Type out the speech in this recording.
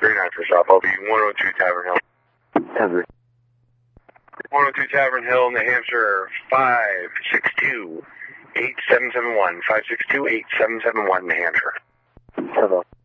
39 for stop. I'll be 102 Tavern Hill. 102 Tavern Hill, New Hampshire, 562-8771. 562-8771, New Hampshire.